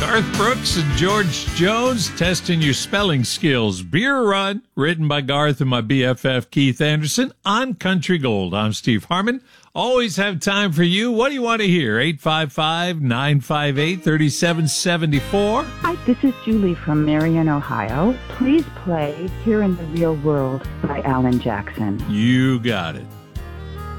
Garth Brooks and George Jones testing your spelling skills. Beer Run, written by Garth and my BFF Keith Anderson on Country Gold. I'm Steve Harmon. Always have time for you. What do you want to hear? 855-958-3774. Hi, this is Julie from Marion, Ohio. Please play Here in the Real World by Alan Jackson. You got it.